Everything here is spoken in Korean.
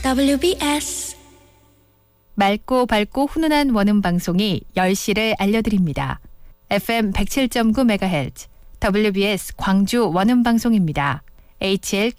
WBS 맑고 밝고 훈훈한 원음 방송이 10시를 알려드립니다. FM 107.9MHz WBS 광주 원음 방송입니다. HL